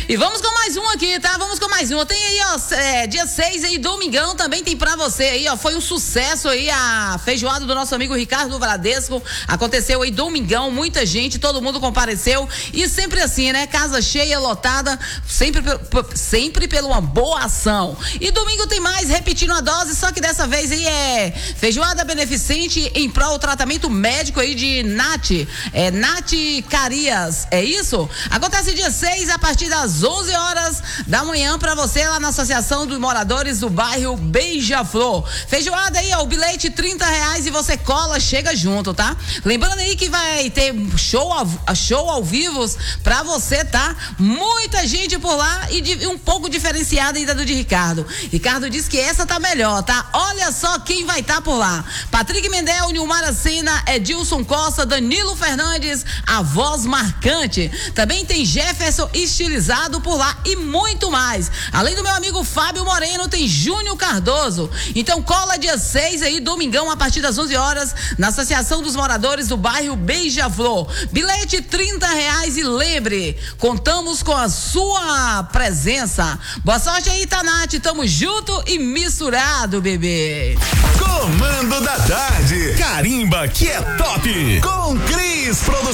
E vamos com mais um aqui, tá? Vamos com mais um. Tem aí, ó, dia 6 aí, domingão, também tem pra você aí, ó. Foi um sucesso aí a feijoada do nosso amigo Ricardo Bradesco. Aconteceu aí domingão, muita gente, todo mundo compareceu. E sempre assim, né? Casa cheia, lotada, sempre pela uma boa ação. E domingo tem mais, repetindo a dose, só que dessa vez aí é feijoada beneficente em prol do tratamento médico aí de Nath Carias, é isso? Acontece dia 6 a partir das 11 horas da manhã pra você lá na Associação dos Moradores do Bairro Beija-Flor. Feijoada aí, ó, o bilhete R$30 e você cola, chega junto, tá? Lembrando aí que vai ter show ao vivo pra você, tá? Muita gente por lá e um pouco diferenciada ainda do de Ricardo. Ricardo disse que essa tá melhor, tá? Olha só quem vai estar por lá. Patrick Mendel, Nilmar Acena, Edilson Costa, Danilo Fernandes, a voz marcante. Também tem Jefferson estilizado por lá e muito mais. Além do meu amigo Fábio Moreno, tem Júnior Cardoso. Então cola dia 6 aí, domingão, a partir das 11 horas, na Associação dos Moradores do Bairro Beija-Flor. Bilhete R$30 e lembre, contamos com a sua presença. Boa sorte aí, Tanate, tamo junto e misturado, bebê. Comando da tarde, carimba que é top, com Cris Produções.